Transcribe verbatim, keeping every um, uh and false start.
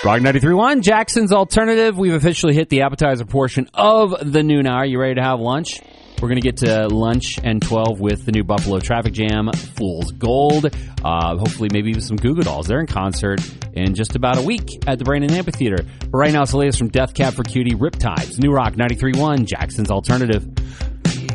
Rock ninety-three point one, Jackson's Alternative. We've officially hit the appetizer portion of the noon hour. You ready to have lunch? We're going to get to lunch and twelve with the new Buffalo Traffic Jam, Fool's Gold. Uh, hopefully maybe even some Goo Goo Dolls. They're in concert in just about a week at the Brandon Amphitheater. But right now it's the latest from Death Cab for Cutie, Riptides. New Rock ninety-three point one, Jackson's Alternative.